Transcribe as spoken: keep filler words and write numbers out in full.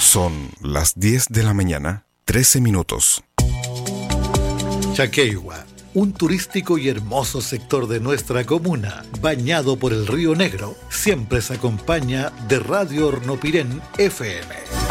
Son las diez de la mañana, trece minutos. Chaqueigua, un turístico y hermoso sector de nuestra comuna, bañado por el Río Negro, siempre se acompaña de Radio Hornopirén F M.